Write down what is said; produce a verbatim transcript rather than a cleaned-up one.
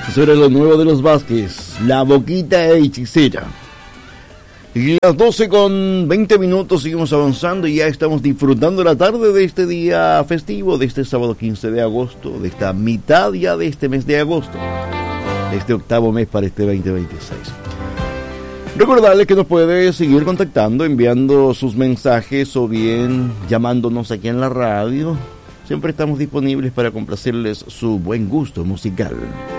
Eso era lo nuevo de los Vázquez, La Boquita Hechicera. Y las doce con veinte minutos seguimos avanzando y ya estamos disfrutando la tarde de este día festivo, de este sábado quince de agosto, de esta mitad ya de este mes de agosto, de este octavo mes para este veinte veintiséis. Recordarles que nos puede seguir contactando, enviando sus mensajes o bien llamándonos aquí en la radio. Siempre estamos disponibles para complacerles su buen gusto musical.